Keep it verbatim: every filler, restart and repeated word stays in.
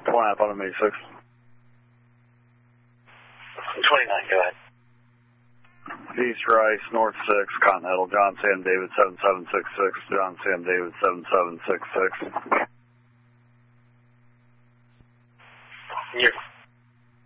twenty-nine, bottom eighty-six. twenty-nine, go ahead. East Rice, North six, Continental, John Sam David seven seven six six, John Sam David seven seven six six. You're